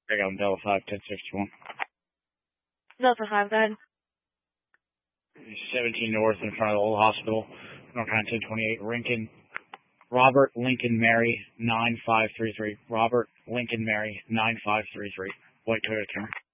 I got Delta 51061. Delta 5, go ahead. 17 North in front of the old hospital. North 1028 Lincoln. Robert Lincoln Mary 9533. Robert Lincoln Mary 9533. White Toyota Camry.